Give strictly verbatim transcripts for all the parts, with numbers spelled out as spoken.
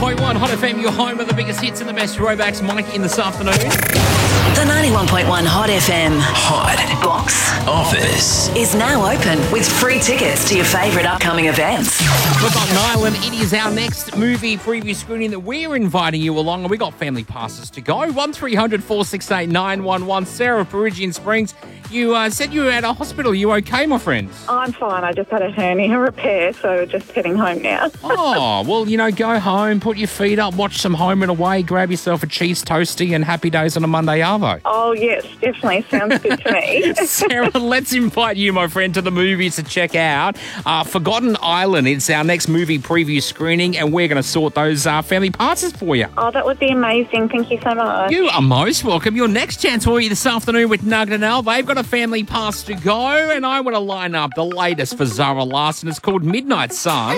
point one Hot F M, your home of the biggest hits and the best throwbacks. Mike in this afternoon. The ninety-one point one Hot F M Hot Box Office is now open with free tickets to your favourite upcoming events. We've got Nyland. It is our next movie preview screening that we're inviting you along, and we got family passes to go. one three hundred four six eight nine one one. Sarah, Perugian Springs. You uh, said you were at a hospital. You okay, my friend? I'm fine. I just had a hernia repair, so just heading home now. Oh, well, you know, go home, put your feet up, watch some Home and Away, grab yourself a cheese toastie and happy days on a Monday arvo. Oh, yes, definitely. Sounds good to me. Sarah, let's invite you, my friend, to the movies to check out. Uh, Forgotten Island. It's our next movie preview screening, and we're going to sort those uh, family passes for you. Oh, that would be amazing. Thank you so much. You are most welcome. Your next chance for you this afternoon with Nugget and Al. They've got a family pass to go, and I want to line up the latest for Zara Larsson. It's called Midnight Sun.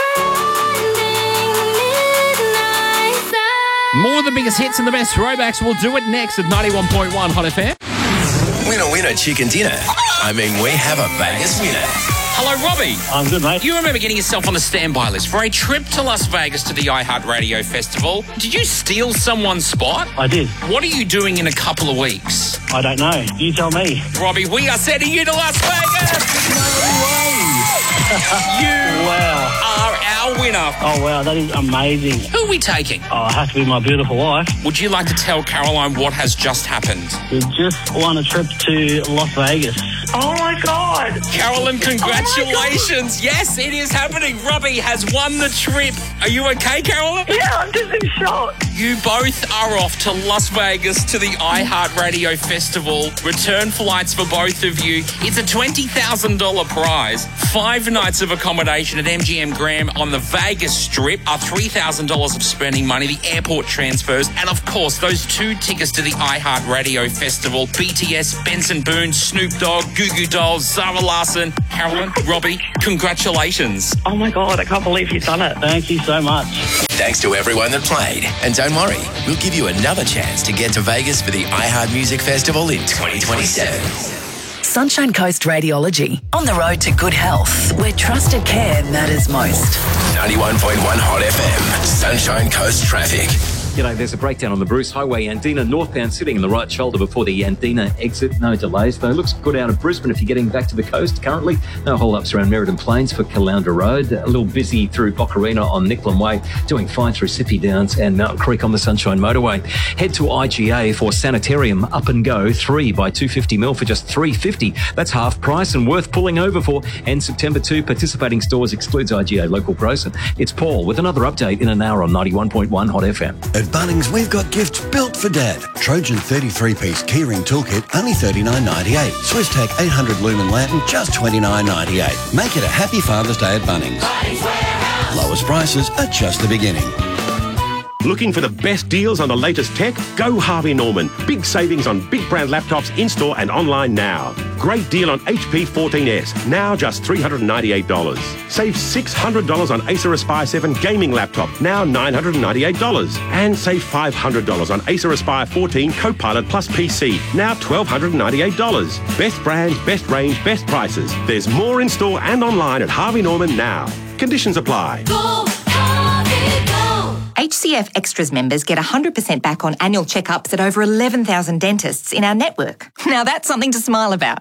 More of the biggest hits and the best throwbacks. We'll do it next at ninety-one point one Hot F M. Winner, winner, chicken dinner. I mean, we have a Vegas winner. Hello, Robbie. I'm good, mate. You remember getting yourself on the standby list for a trip to Las Vegas to the iHeartRadio Festival. Did you steal someone's spot? I did. What are you doing in a couple of weeks? I don't know. You tell me. Robbie, we are sending you to Las Vegas! No way! You Wow. are our winner. Oh, wow. That is amazing. Who are we taking? Oh, it has to be my beautiful wife. Would you like to tell Caroline what has just happened? We just won a trip to Las Vegas. Oh, my God. Carolyn, congratulations. Yes, it is happening. Robbie has won the trip. Are you okay, Carolyn? Yeah, I'm just in shock. You both are off to Las Vegas to the iHeartRadio Festival. Return flights for both of you. It's a twenty thousand dollars prize. Five nights of accommodation at M G M Graham on the Vegas Strip are three thousand dollars of spending money, the airport transfers, and of course, those two tickets to the iHeartRadio Festival. B T S, Benson Boone, Snoop Dogg, Goo Goo Dolls, Zara Larsson, Carolyn, Robbie, congratulations. Oh, my God. I can't believe you've done it. Thank you so much. Thanks to everyone that played. And don't worry, we'll give you another chance to get to Vegas for the iHeart Music Festival in twenty twenty-seven. Sunshine Coast Radiology. On the road to good health, where trusted care matters most. ninety-one point one Hot F M, Sunshine Coast Traffic. G'day, there's a breakdown on the Bruce Highway, Yandina northbound, sitting in the right shoulder before the Yandina exit. No delays, though. Looks good out of Brisbane if you're getting back to the coast currently. No hold-ups around Merredin Plains for Caloundra Road. A little busy through Boccarina on Nicklin Way. Doing fine through Sippy Downs and Mountain Creek on the Sunshine Motorway. Head to I G A for Sanitarium Up and Go, three by two hundred fifty mil for just three dollars fifty. That's half price and worth pulling over for. And September second, participating stores excludes I G A local grocer. It's Paul with another update in an hour on ninety-one point one Hot F M. At Bunnings, we've got gifts built for Dad. Trojan thirty-three piece keyring toolkit, only thirty-nine ninety-eight. Swiss-Tac eight hundred lumen lantern, just twenty-nine ninety-eight. Make it a happy Father's Day at Bunnings. Lowest prices are just the beginning. Looking for the best deals on the latest tech? Go Harvey Norman. Big savings on big brand laptops in-store and online now. Great deal on H P fourteen S, now just three hundred ninety-eight dollars. Save six hundred dollars on Acer Aspire seven gaming laptop, now nine hundred ninety-eight dollars. And save five hundred dollars on Acer Aspire fourteen Copilot Plus P C, now one thousand two hundred ninety-eight dollars. Best brands, best range, best prices. There's more in-store and online at Harvey Norman now. Conditions apply. Go, Harvey, go. H C F Extras members get one hundred percent back on annual checkups at over eleven thousand dentists in our network. Now that's something to smile about.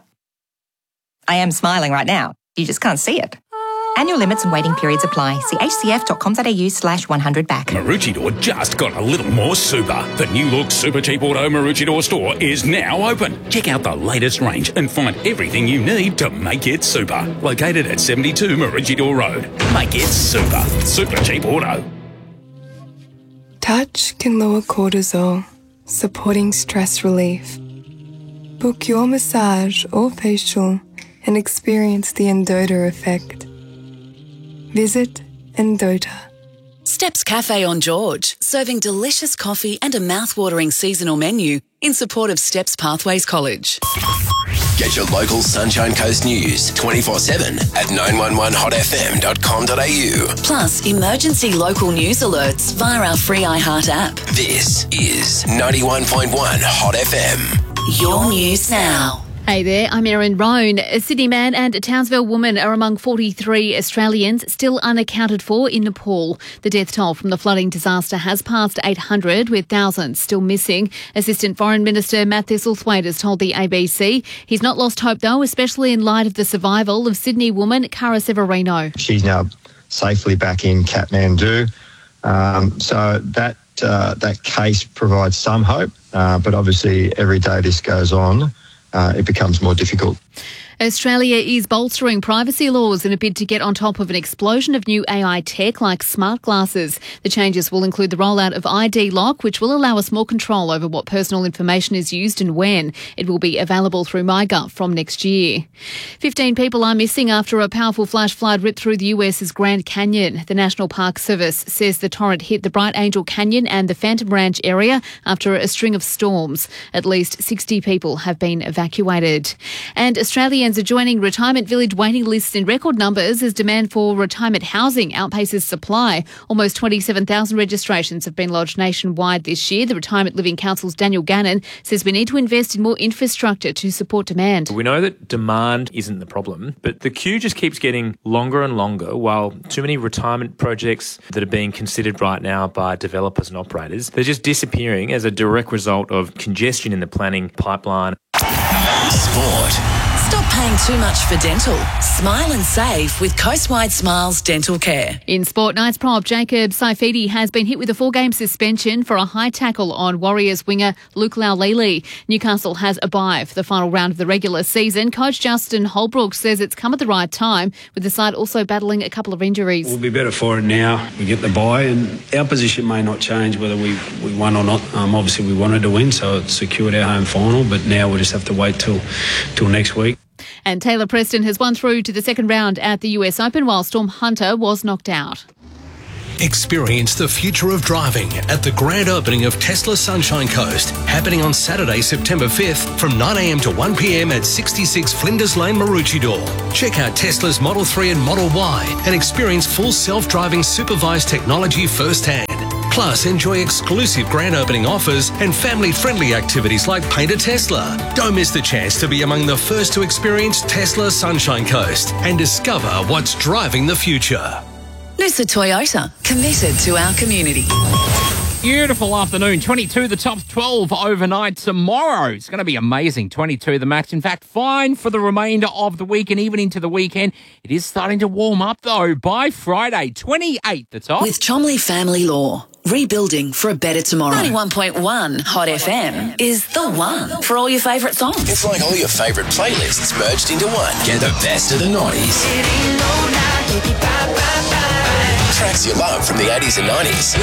I am smiling right now. You just can't see it. Annual limits and waiting periods apply. See hcf.com.au slash 100 back. Maroochydore just got a little more super. The new look Super Cheap Auto Maroochydore store is now open. Check out the latest range and find everything you need to make it super. Located at seventy-two Maroochydore Road. Make it super. Super Cheap Auto. Touch can lower cortisol, supporting stress relief. Book your massage or facial and experience the Endota effect. Visit Endota. Steps Cafe on George, serving delicious coffee and a mouth-watering seasonal menu in support of Steps Pathways College. Get your local Sunshine Coast news twenty-four seven at nine one one hot f m dot com dot a u. Plus, emergency local news alerts via our free iHeart app. This is ninety-one point one Hot F M. Your news now. Hey there, I'm Erin Roan. A Sydney man and a Townsville woman are among forty-three Australians still unaccounted for in Nepal. The death toll from the flooding disaster has passed eight hundred, with thousands still missing. Assistant Foreign Minister Matt Thistlethwaite has told the A B C. He's not lost hope, though, especially in light of the survival of Sydney woman Cara Severino. She's now safely back in Kathmandu. Um, so that, uh, that case provides some hope, uh, but obviously every day this goes on, Uh, it becomes more difficult. Australia is bolstering privacy laws in a bid to get on top of an explosion of new A I tech like smart glasses. The changes will include the rollout of I D Lock, which will allow us more control over what personal information is used and when. It will be available through MyGov from next year. Fifteen people are missing after a powerful flash flood ripped through the U S's Grand Canyon. The National Park Service says the torrent hit the Bright Angel Canyon and the Phantom Ranch area after a string of storms. At least sixty people have been evacuated. And Australians are joining retirement village waiting lists in record numbers as demand for retirement housing outpaces supply. Almost twenty-seven thousand registrations have been lodged nationwide this year. The Retirement Living Council's Daniel Gannon says we need to invest in more infrastructure to support demand. We know that demand isn't the problem, but the queue just keeps getting longer and longer, while too many retirement projects that are being considered right now by developers and operators, they're just disappearing as a direct result of congestion in the planning pipeline. Sport. Stop paying too much for dental. Smile and save with Coastwide Smiles Dental Care. In sport, Knights prop Jacob Saifidi has been hit with a four-game suspension for a high tackle on Warriors winger Luke Laulili. Newcastle has a bye for the final round of the regular season. Coach Justin Holbrook says it's come at the right time, with the side also battling a couple of injuries. We'll be better for it now. We get the bye, and our position may not change whether we, we won or not. Um, obviously, we wanted to win, so it secured our home final, but now we'll just have to wait till till next week. And Taylor Preston has won through to the second round at the U S Open, while Storm Hunter was knocked out. Experience the future of driving at the grand opening of Tesla Sunshine Coast, happening on Saturday, September fifth from nine a m to one p m at sixty-six Flinders Lane, Maroochydore. Check out Tesla's Model three and Model Y and experience full self-driving supervised technology firsthand. Plus, enjoy exclusive grand opening offers and family-friendly activities like Paint a Tesla. Don't miss the chance to be among the first to experience Tesla Sunshine Coast and discover what's driving the future. Noosa Toyota, committed to our community. Beautiful afternoon. twenty-two, the top twelve overnight tomorrow. It's going to be amazing. twenty-two, the max. In fact, fine for the remainder of the week and even into the weekend. It is starting to warm up, though. By Friday, twenty-eight, the top. With Chomley Family Law. Rebuilding for a better tomorrow. ninety-one point one Hot F M is the one for all your favourite songs. It's like all your favourite playlists merged into one. Get the best of the noughties. Tracks you love from the eighties and nineties.